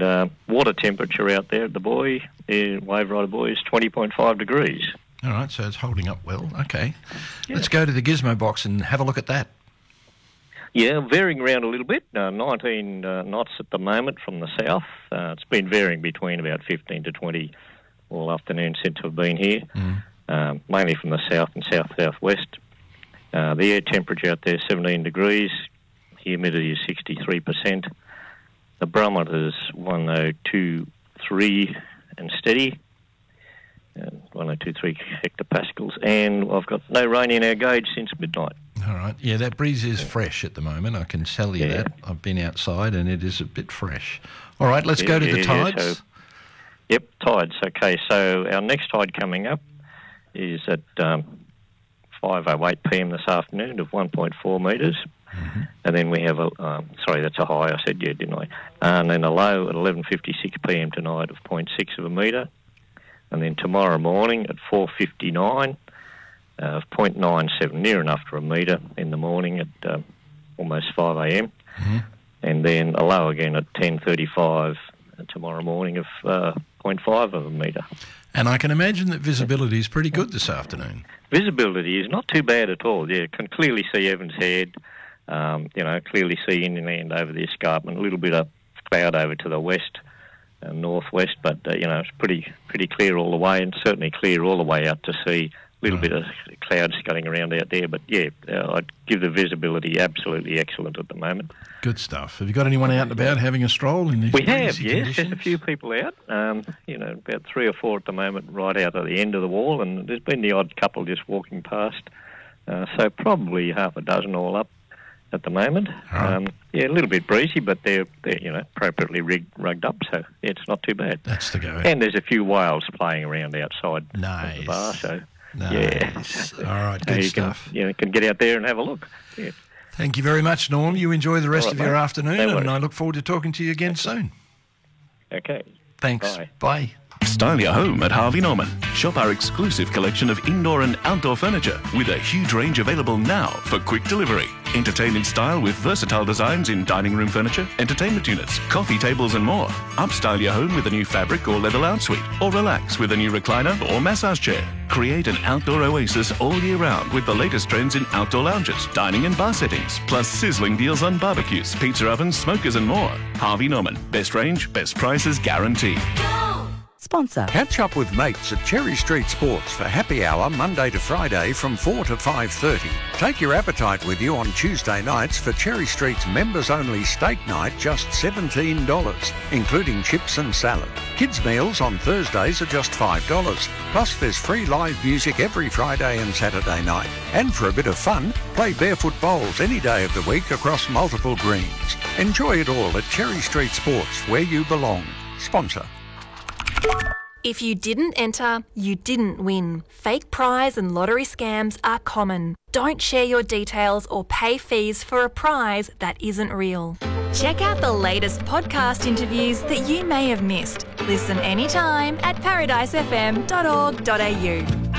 And water temperature out there at the buoy, the Wave Rider buoy, is 20.5 degrees. All right, so it's holding up well. Okay. Yeah. Let's go to the gizmo box and have a look at that. Yeah, varying around a little bit. 19 knots at the moment from the south. It's been varying between about 15 to 20 all afternoon since we've been here, mainly from the south and south-southwest. The air temperature out there is 17 degrees. Humidity is 63%. The barometer's 1023 and steady. 1023 hectopascals, and I've got no rain in our gauge since midnight. All right. Yeah, that breeze is fresh at the moment. I can tell you that. I've been outside and it is a bit fresh. All right, let's go to the tides. Tides. Okay, so our next tide coming up is at 5:08 p.m. this afternoon of 1.4 metres. Mm-hmm. And then we have that's a high, I said, yeah, didn't I? And then a low at 11:56 p.m. tonight of 0.6 of a metre. And then tomorrow morning at 4:59 of 0.97, near enough to a metre in the morning at almost 5 a.m. Mm-hmm. And then a low again at 10:35 tomorrow morning of 0.5 of a metre. And I can imagine that visibility is pretty good this afternoon. Visibility is not too bad at all. Yeah, can clearly see Evans Head, clearly see inland over the escarpment, a little bit of cloud over to the west and northwest, but it's pretty clear all the way, and certainly clear all the way out to sea. A little bit of clouds scudding around out there, but I'd give the visibility absolutely excellent at the moment. Good stuff. Have you got anyone out and about having a stroll in these We have, breezy yes. conditions? There's a few people out, about 3 or 4 at the moment, right out at the end of the wall, and there's been the odd couple just walking past. So probably half a dozen all up at the moment. Right. A little bit breezy, but they're appropriately rugged up, so it's not too bad. That's the go. And there's a few whales playing around outside of the bar, so... Nice. All right, good stuff. You can get out there and have a look. Yeah. Thank you very much, Norm. You enjoy the rest of your afternoon, and I look forward to talking to you again soon. Okay. Thanks. Bye. Style your home at Harvey Norman. Shop our exclusive collection of indoor and outdoor furniture with a huge range available now for quick delivery. Entertain in style with versatile designs in dining room furniture, entertainment units, coffee tables and more. Upstyle your home with a new fabric or leather lounge suite, or relax with a new recliner or massage chair. Create an outdoor oasis all year round with the latest trends in outdoor lounges, dining and bar settings, plus sizzling deals on barbecues, pizza ovens, smokers and more. Harvey Norman. Best range, best prices guaranteed. Sponsor. Catch up with mates at Cherry Street Sports for happy hour Monday to Friday from 4 to 5:30. Take your appetite with you on Tuesday nights for Cherry Street's members-only steak night, just $17, including chips and salad. Kids' meals on Thursdays are just $5. Plus there's free live music every Friday and Saturday night. And for a bit of fun, play barefoot bowls any day of the week across multiple greens. Enjoy it all at Cherry Street Sports, where you belong. Sponsor. If you didn't enter, you didn't win. Fake prize and lottery scams are common. Don't share your details or pay fees for a prize that isn't real. Check out the latest podcast interviews that you may have missed. Listen anytime at paradisefm.org.au.